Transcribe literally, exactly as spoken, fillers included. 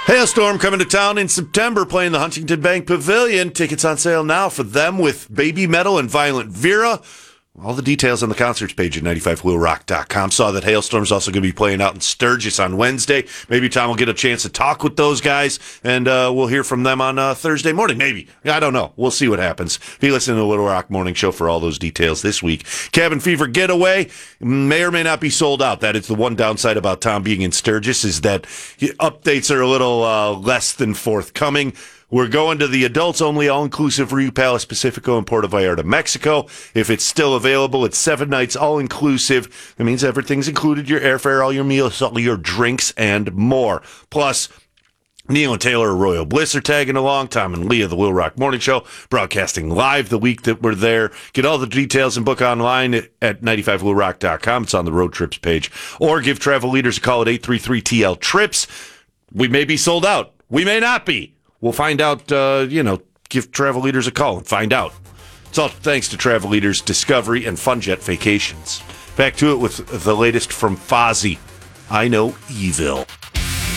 Hailstorm coming to town in September, playing the Huntington Bank Pavilion. Tickets on sale now for them with Baby Metal and Violent Vera. All the details on the concerts page at ninety-five wheel rock dot com. Saw that Hailstorm's also going to be playing out in Sturgis on Wednesday. Maybe Tom will get a chance to talk with those guys, and uh, we'll hear from them on uh, Thursday morning. Maybe. I don't know. We'll see what happens. Be listening to the Little Rock Morning Show for all those details this week. Cabin Fever Getaway may or may not be sold out. That is the one downside about Tom being in Sturgis, is that updates are a little uh, less than forthcoming. We're going to the adults-only all-inclusive Rio Palace Pacifico in Puerto Vallarta, Mexico. If it's still available, it's seven nights all-inclusive. That means everything's included, your airfare, all your meals, all your drinks, and more. Plus, Neil and Taylor of Royal Bliss are tagging along. Tom and Leah, the Will Rock Morning Show, broadcasting live the week that we're there. Get all the details and book online at, at ninety-five wheel rock dot com. It's on the road trips page. Or give travel leaders a call at eight three three T L trips. We may be sold out. We may not be. We'll find out, uh, you know, give travel leaders a call and find out. It's all thanks to Travel Leaders, Discovery, and FunJet Vacations. Back to it with the latest from Fozzy. I Know Evil.